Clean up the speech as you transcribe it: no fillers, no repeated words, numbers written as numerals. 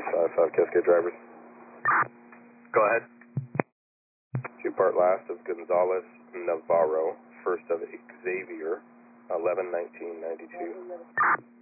Cascade drivers. Go ahead. 2 part last of Gonzalez Navarro, first of Xavier, 11/19/92.